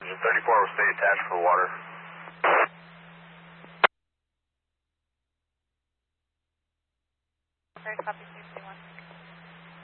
Engine 34 will stay attached for water. Very copy, 61.